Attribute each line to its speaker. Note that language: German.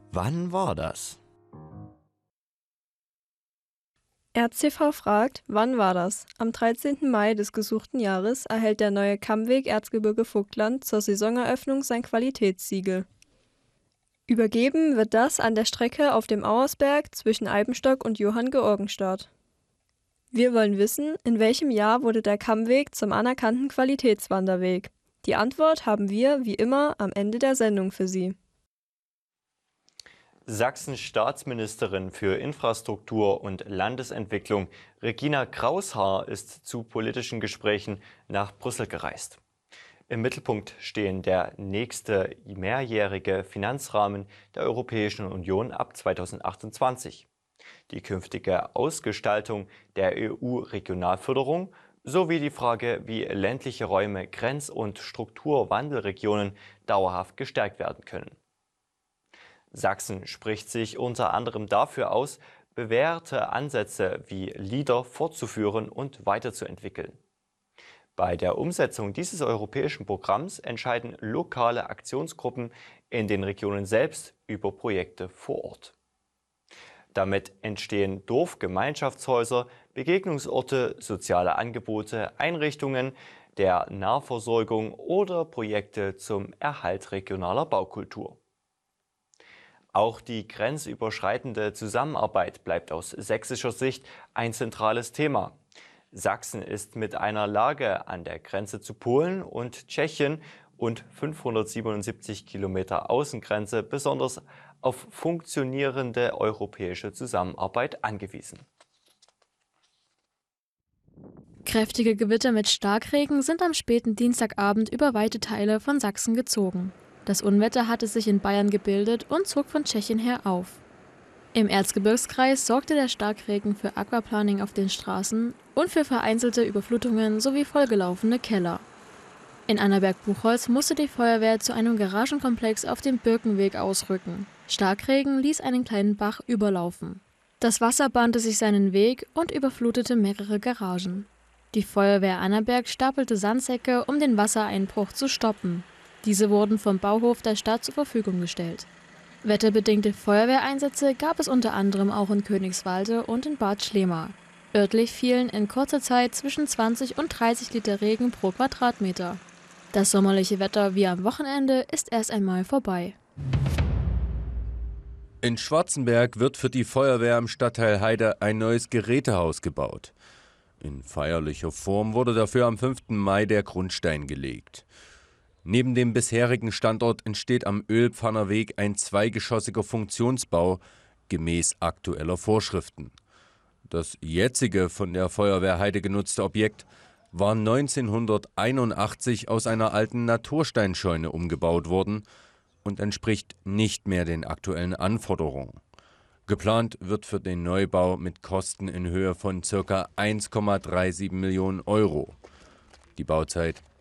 Speaker 1: Wann war das?
Speaker 2: RCV fragt, wann war das? Am 13. Mai des gesuchten Jahres erhält der neue Kammweg Erzgebirge-Vogtland zur Saisoneröffnung sein Qualitätssiegel. Übergeben wird das an der Strecke auf dem Auersberg zwischen Eibenstock und Johanngeorgenstadt. Wir wollen wissen, in welchem Jahr wurde der Kammweg zum anerkannten Qualitätswanderweg? Die Antwort haben wir, wie immer, am Ende der Sendung für Sie.
Speaker 3: Sachsens Staatsministerin für Infrastruktur und Landesentwicklung Regina Kraushaar ist zu politischen Gesprächen nach Brüssel gereist. Im Mittelpunkt stehen der nächste mehrjährige Finanzrahmen der Europäischen Union ab 2028, die künftige Ausgestaltung der EU-Regionalförderung sowie die Frage, wie ländliche Räume Grenz- und Strukturwandelregionen dauerhaft gestärkt werden können. Sachsen spricht sich unter anderem dafür aus, bewährte Ansätze wie LEADER fortzuführen und weiterzuentwickeln. Bei der Umsetzung dieses europäischen Programms entscheiden lokale Aktionsgruppen in den Regionen selbst über Projekte vor Ort. Damit entstehen Dorfgemeinschaftshäuser, Begegnungsorte, soziale Angebote, Einrichtungen der Nahversorgung oder Projekte zum Erhalt regionaler Baukultur. Auch die grenzüberschreitende Zusammenarbeit bleibt aus sächsischer Sicht ein zentrales Thema. Sachsen ist mit einer Lage an der Grenze zu Polen und Tschechien und 577 Kilometer Außengrenze besonders auf funktionierende europäische Zusammenarbeit angewiesen.
Speaker 4: Kräftige Gewitter mit Starkregen sind am späten Dienstagabend über weite Teile von Sachsen gezogen. Das Unwetter hatte sich in Bayern gebildet und zog von Tschechien her auf. Im Erzgebirgskreis sorgte der Starkregen für Aquaplaning auf den Straßen und für vereinzelte Überflutungen sowie vollgelaufene Keller. In Annaberg-Buchholz musste die Feuerwehr zu einem Garagenkomplex auf dem Birkenweg ausrücken. Starkregen ließ einen kleinen Bach überlaufen. Das Wasser bahnte sich seinen Weg und überflutete mehrere Garagen. Die Feuerwehr Annaberg stapelte Sandsäcke, um den Wassereinbruch zu stoppen. Diese wurden vom Bauhof der Stadt zur Verfügung gestellt. Wetterbedingte Feuerwehreinsätze gab es unter anderem auch in Königswalde und in Bad Schlema. Örtlich fielen in kurzer Zeit zwischen 20 und 30 Liter Regen pro Quadratmeter. Das sommerliche Wetter wie am Wochenende ist erst einmal vorbei.
Speaker 5: In Schwarzenberg wird für die Feuerwehr im Stadtteil Heide ein neues Gerätehaus gebaut. In feierlicher Form wurde dafür am 5. Mai der Grundstein gelegt. Neben dem bisherigen Standort entsteht am Ölpfanner Weg ein zweigeschossiger Funktionsbau gemäß aktueller Vorschriften. Das jetzige von der Feuerwehr Heide genutzte Objekt war 1981 aus einer alten Natursteinscheune umgebaut worden und entspricht nicht mehr den aktuellen Anforderungen. Geplant wird für den Neubau mit Kosten in Höhe von ca. 1,37 Millionen Euro. Die Bauzeit